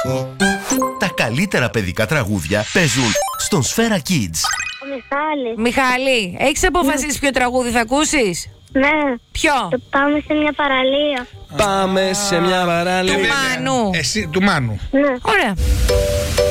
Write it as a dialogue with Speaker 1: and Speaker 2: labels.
Speaker 1: Τα καλύτερα παιδικά τραγούδια παίζουν στον Σφαίρα Kids.
Speaker 2: Ο Μιχάλης.
Speaker 3: Μιχάλη, έχεις αποφασίσει ποιο τραγούδι θα ακούσεις?
Speaker 2: Ναι.
Speaker 3: Ποιο?
Speaker 2: Το πάμε σε μια παραλία.
Speaker 4: Πάμε σε μια παραλία.
Speaker 3: Του Μάνου.
Speaker 5: Εσύ, του Μάνου.
Speaker 2: Ναι.
Speaker 3: Ωραία.